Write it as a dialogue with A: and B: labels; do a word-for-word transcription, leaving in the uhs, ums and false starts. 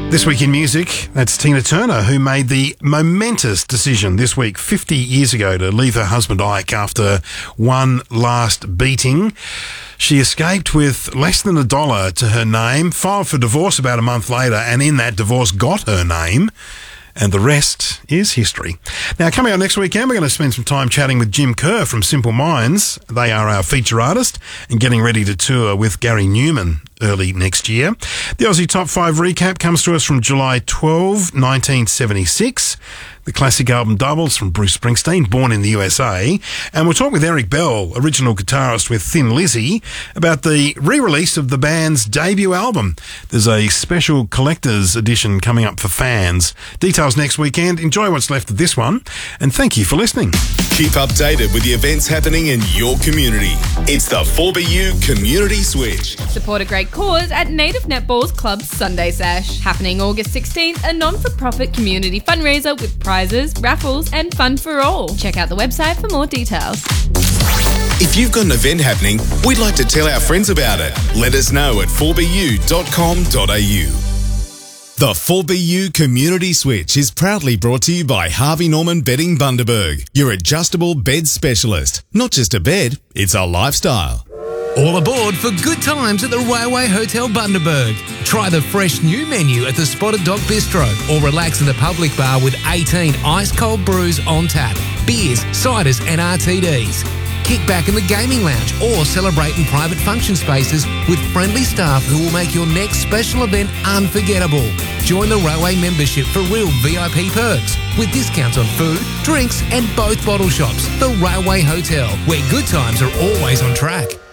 A: This week in music, that's Tina Turner, who made the momentous decision this week, fifty years ago, to leave her husband Ike after one last beating. She escaped with less than a dollar to her name, filed for divorce about a month later, and in that divorce got her name. And the rest is history. Now, coming up next weekend, we're going to spend some time chatting with Jim Kerr from Simple Minds. They are our feature artist and getting ready to tour with Gary Newman early next year. The Aussie Top five recap comes to us from July twelfth, nineteen seventy-six. The classic album doubles from Bruce Springsteen, Born in the U S A. And we'll talk with Eric Bell, original guitarist with Thin Lizzy, about the re-release of the band's debut album. There's a special collector's edition coming up for fans. Details next weekend. Enjoy what's left of this one. And thank you for listening.
B: Keep updated with the events happening in your community. It's the four B U Community Switch.
C: Support a great cause at Native Netball's Club Sunday Sash. Happening August sixteenth, a non-for-profit community fundraiser with prizes, raffles and fun for all. Check out the website for more details.
B: If you've got an event happening, we'd like to tell our friends about it. Let us know at four b u dot com dot a u. The four B U Community Switch is proudly brought to you by Harvey Norman Bedding Bundaberg, your adjustable bed specialist. Not just a bed, it's a lifestyle.
D: All aboard for good times at the Railway Hotel Bundaberg. Try the fresh new menu at the Spotted Dog Bistro or relax in the public bar with eighteen ice-cold brews on tap, beers, ciders and R T Ds. Kick back in the gaming lounge or celebrate in private function spaces with friendly staff who will make your next special event unforgettable. Join the Railway membership for real V I P perks with discounts on food, drinks and both bottle shops. The Railway Hotel, where good times are always on track.